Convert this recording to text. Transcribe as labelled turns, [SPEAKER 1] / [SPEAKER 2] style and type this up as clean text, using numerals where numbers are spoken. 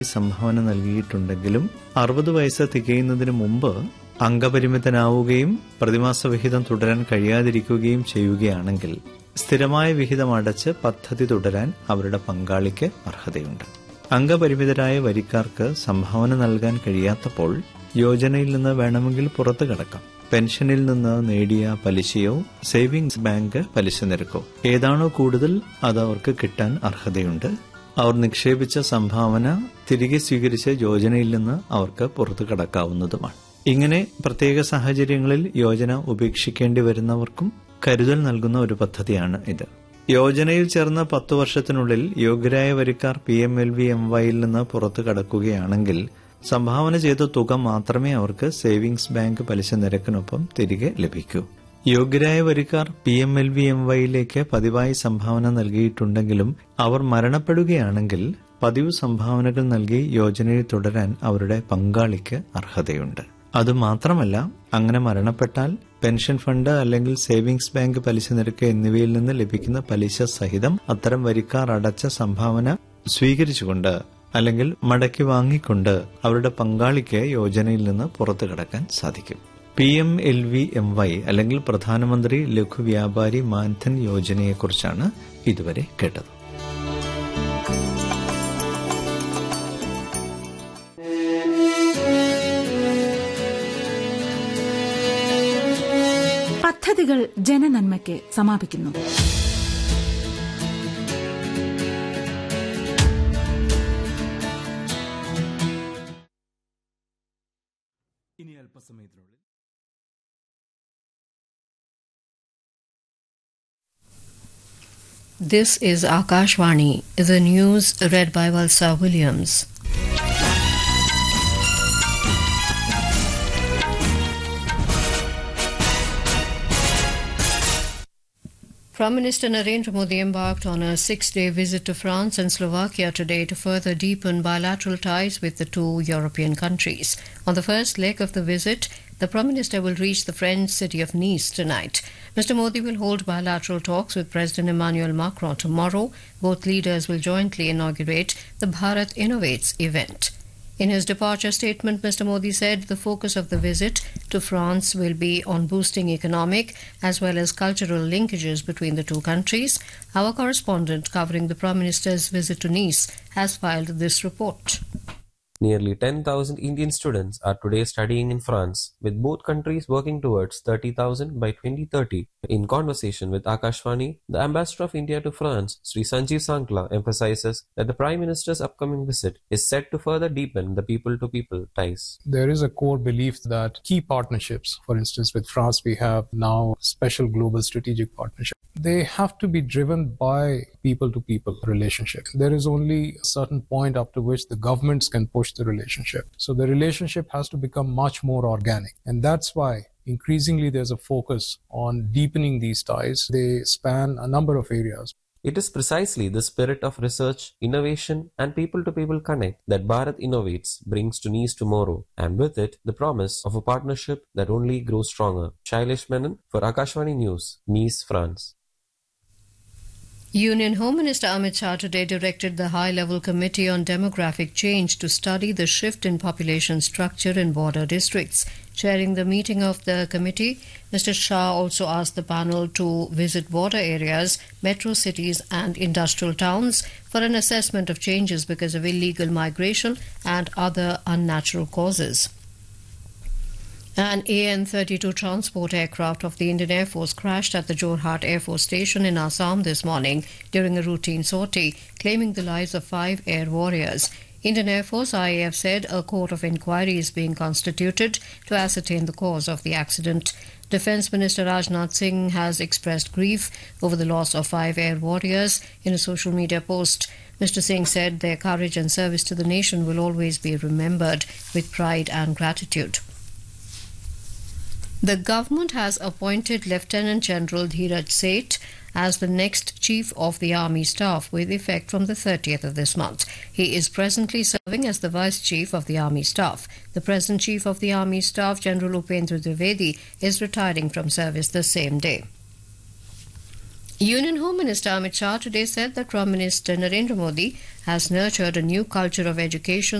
[SPEAKER 1] സംഭാവന നൽകിയിട്ടുണ്ടെങ്കിലും 60 വയസ്സ് തികയുന്നതിന് മുമ്പ് അംഗപരിമിതനാവുകയും പ്രതിമാസ വിഹിതം തുടരാൻ കഴിയാതിരിക്കുകയും ചെയ്യുകയാണെങ്കിൽ സ്ഥിരമായ വിഹിതം അടച്ച് പദ്ധതി തുടരാൻ അവരുടെ പങ്കാളിക്ക് അർഹതയുണ്ട്. അംഗപരിമിതരായ വരിക്കാർക്ക് സംഭാവന നൽകാൻ കഴിയാത്തപ്പോൾ യോജനയിൽ നിന്ന് വേണമെങ്കിൽ പുറത്തു കടക്കാം. പെൻഷനിൽ നിന്ന് നേടിയ പലിശയോ സേവിങ്സ് ബാങ്ക് പലിശ നിരക്കോ ഏതാണോ കൂടുതൽ അത് അവർക്ക് കിട്ടാൻ അർഹതയുണ്ട്. അവർ നിക്ഷേപിച്ച സംഭാവന തിരികെ സ്വീകരിച്ച് യോജനയിൽ നിന്ന് അവർക്ക് പുറത്തു കടക്കാവുന്നതുമാണ്. ഇങ്ങനെ പ്രത്യേക സാഹചര്യങ്ങളിൽ യോജന ഉപേക്ഷിക്കേണ്ടി വരുന്നവർക്കും കരുതൽ നൽകുന്ന ഒരു പദ്ധതിയാണ് ഇത്. യോജനയിൽ ചേർന്ന 10 വർഷത്തിനുള്ളിൽ യോഗ്യരായ വരിക്കാർ PMLV-MYയിൽ നിന്ന് പുറത്തു കടക്കുകയാണെങ്കിൽ സംഭാവന ചെയ്ത തുക മാത്രമേ അവർക്ക് സേവിങ്സ് ബാങ്ക് പലിശ നിരക്കിനൊപ്പം തിരികെ ലഭിക്കൂ. യോഗ്യരായ വരിക്കാർ PMLV-MYയിലേക്ക് പതിവായി സംഭാവന നൽകിയിട്ടുണ്ടെങ്കിലും അവർ മരണപ്പെടുകയാണെങ്കിൽ പതിവ് സംഭാവനകൾ നൽകി യോജനയിൽ തുടരാൻ അവരുടെ പങ്കാളിക്ക് അർഹതയുണ്ട്. അതുമാത്രമല്ല, അങ്ങനെ മരണപ്പെട്ടാൽ പെൻഷൻ ഫണ്ട് അല്ലെങ്കിൽ സേവിങ്സ് ബാങ്ക് പലിശ നിരക്ക് എന്നിവയിൽ നിന്ന് ലഭിക്കുന്ന പലിശ സഹിതം അത്തരം വരിക്കാർ അടച്ച സംഭാവന സ്വീകരിച്ചുകൊണ്ട് അല്ലെങ്കിൽ മടക്കി വാങ്ങിക്കൊണ്ട് അവരുടെ പങ്കാളിക്ക് യോജനയിൽ നിന്ന് പുറത്തു കടക്കാൻ സാധിക്കും. PMLV-MY അല്ലെങ്കിൽ പ്രധാനമന്ത്രി ലഘു വ്യാപാരി മാൻധൻ യോജനയെക്കുറിച്ചാണ് ഇതുവരെ കേട്ടത്.
[SPEAKER 2] പദ്ധതികൾ ജനനന്മയ്ക്ക് സമാപിക്കുന്നു.
[SPEAKER 3] ഇനി അല്പസമയത്തിനുള്ളിൽ
[SPEAKER 4] This is Akashvani, the news read by Valsa Williams. Prime Minister Narendra Modi embarked on a 6-day visit to France and Slovakia today to further deepen bilateral ties with the two European countries. On the first leg of the visit, the Prime Minister will reach the French city of Nice tonight. Mr. Modi will hold bilateral talks with President Emmanuel Macron tomorrow. Both leaders will jointly inaugurate the Bharat Innovates event. In his departure statement, Mr. Modi said the focus of the visit to France will be on boosting economic as well as cultural linkages between the two countries. Our correspondent covering the Prime Minister's visit to Nice has filed this report.
[SPEAKER 5] Nearly 10,000 Indian students are today studying in France, with both countries working towards 30,000 by 2030. In conversation with Akashvani, the Ambassador of India to France, Sri Sanjeev Sankla, emphasizes that the Prime Minister's upcoming visit is set to further deepen the people-to-people ties.
[SPEAKER 6] There is a core belief that key partnerships, for instance with France we have now special global strategic partnership, they have to be driven by people-to-people relationship. There is only a certain point up to which the governments can push the relationship. So the relationship has to become much more organic. And that's why increasingly there's a focus on deepening these ties. They span a number of areas.
[SPEAKER 5] It is precisely the spirit of research, innovation and people-to-people connect that Bharat Innovates brings to Nice tomorrow, and with it, the promise of a partnership that only grows stronger. Shailesh Menon for Akashvani News, Nice, France.
[SPEAKER 4] Union Home Minister Amit Shah today directed the High-Level Committee on Demographic Change to study the shift in population structure in border districts. Chairing the meeting of the committee, Mr. Shah also asked the panel to visit border areas, metro cities and industrial towns for an assessment of changes because of illegal migration and other unnatural causes. An AN-32 transport aircraft of the Indian Air Force crashed at the Jorhat Air Force Station in Assam this morning during a routine sortie, claiming the lives of 5 air warriors. Indian Air Force IAF said a court of inquiry is being constituted to ascertain the cause of the accident. Defence Minister Rajnath Singh has expressed grief over the loss of 5 air warriors in a social media post. Mr. Singh said their courage and service to the nation will always be remembered with pride and gratitude. The government has appointed Lieutenant General Dheeraj Seth as the next Chief of the Army Staff with effect from the 30th of this month. He is presently serving as the Vice Chief of the Army Staff. The present Chief of the Army Staff, General Upendra Dwivedi, is retiring from service the same day. Union Home Minister Amit Shah today said that Prime Minister Narendra Modi has nurtured a new culture of education